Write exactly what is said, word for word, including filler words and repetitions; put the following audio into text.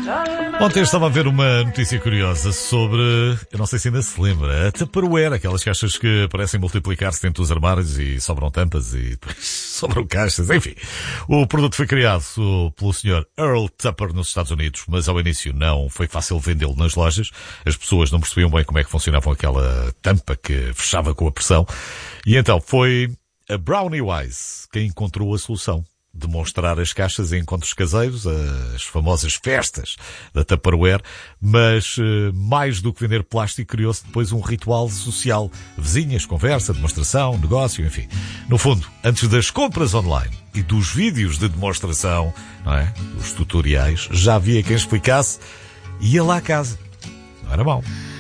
Ontem eu estava a ver uma notícia curiosa sobre, eu não sei se ainda se lembra, a Tupperware, aquelas caixas que parecem multiplicar-se dentro dos armários e sobram tampas e depois sobram caixas, enfim. O produto foi criado pelo senhor Earl Tupper nos Estados Unidos, mas ao início não foi fácil vendê-lo nas lojas. As pessoas não percebiam bem como é que funcionava aquela tampa que fechava com a pressão. E então foi a Brownie Wise quem encontrou a solução. Demonstrar as caixas em encontros caseiros, as famosas festas da Tupperware, mas mais do que vender plástico, criou-se depois um ritual social. Vizinhas, conversa, demonstração, negócio, enfim. No fundo, antes das compras online e dos vídeos de demonstração, não é? Os tutoriais, já havia quem explicasse, ia lá a casa. Não era mau.